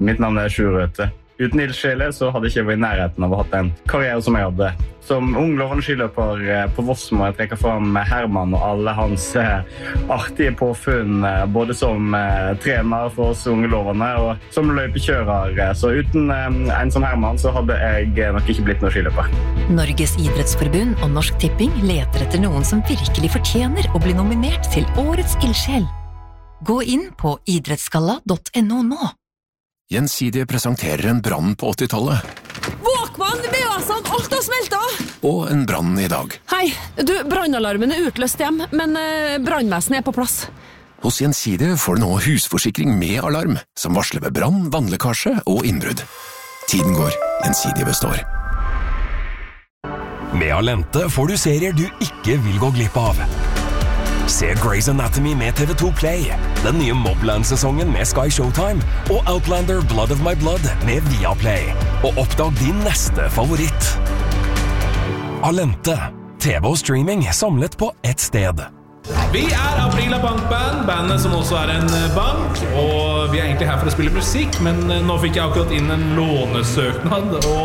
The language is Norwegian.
Mitt navn Sjur Røthe. Uten ildsjele så hadde jeg ikke vært i nærheten av å ha hatt en karriere som jeg hadde. Som ung lovende skiløper på Voss må jeg trekke fram Herman og alle hans artige påfunn, både som trener for oss unge lovende og som løypekjører. Så uten en som Herman så hadde jeg nok ikke blitt noen skiløper. Norges idrettsforbund og Norsk Tipping leter etter noen som virkelig fortjener å bli nominert til Årets ildsjel. Gå inn på idrettsgalla.no nå. Gjensidige presenterer en brann på 80-tallet. Våkmann, VH-sant, alt har smeltet! Og en brann i dag. Hei, du, brannalarmen utløst hjem, men brannvesenet på plass. Hos Gjensidige får du nå husforsikring med alarm, som varsler ved brann, vannlekkasje og innbrudd. Tiden går, Gjensidige består. Med Alente får du serier du ikke vil gå glipp av. Se Grey's Anatomy med TV2 Play, den nye Mobland-sesongen med Sky Showtime og Outlander Blood of My Blood med Viaplay. Og oppdag din neste favoritt. Alente, TV og streaming samlet på ett sted. Vi Aprila Bankband, bandet som også en bank, og vi egentlig her for å spille musikk, men nå fikk jeg akkurat inn en lånesøknad, og